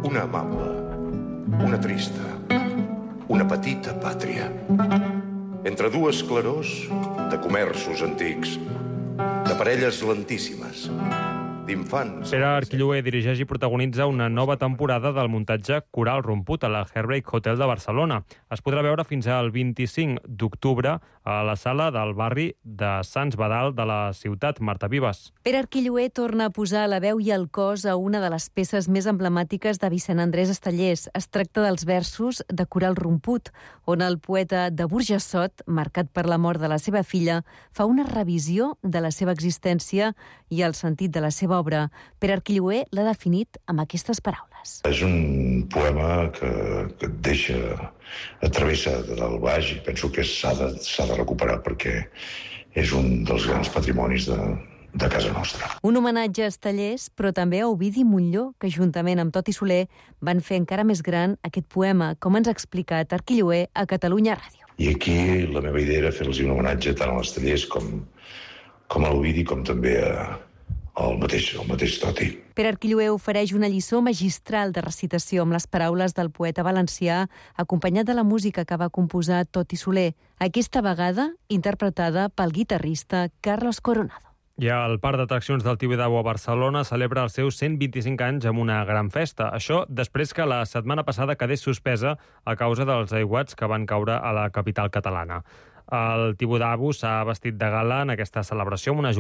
Una amable, una trista, una petita pàtria. Entre dues clarors de comerços antics, de parelles lentíssimes, d'infants... Pere Arquilloé dirigeix i protagonitza una nova temporada del muntatge Coral Romput a la Heartbreak Hotel de Barcelona. Es podrà veure fins al 25 d'octubre a la sala del barri de Sants Badal de la ciutat. Marta Vives. Pere Arquilloé torna a posar la veu i el cos a una de les peces més emblemàtiques de Vicent Andrés Estellés. Es tracta dels versos de Coral Romput, on el poeta de Burjassot, marcat per la mort de la seva filla, fa una revisió de la seva existència i el sentit de la seva obra. Pere Arquilloé l'ha definit amb aquestes paraules. És un poema que et deixa travessa del baix i penso que s'ha de recuperar perquè és un dels grans patrimonis de casa nostra. Un homenatge a Estellés, però també a Ovidi Montllor, que juntament amb Toti Soler van fer encara més gran aquest poema, com ens ha explicat Arquilloé a Catalunya Ràdio. I aquí la meva idea era fer-los un homenatge tant a l'Estellés com a l'Ovidi, com també al mateix Toti. Pere Arquilloé ofereix una lliçó magistral de recitació amb les paraules del poeta valencià, acompanyat de la música que va composar Toti Soler, aquesta vegada interpretada pel guitarrista Carlos Coronado. I el Parc d'Atraccions del Tibidabo a Barcelona celebra els seus 125 anys amb una gran festa. Això després que la setmana passada quedés suspesa a causa dels aiguats que van caure a la capital catalana. El Tibidabo s'ha vestit de gala en aquesta celebració amb una